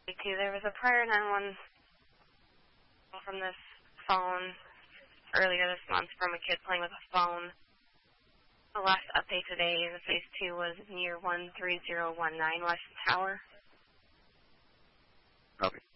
There was a prior 911 from this phone earlier this month from a kid playing with a phone. The last update today, the phase 2 was near 13019 West Tower. Okay.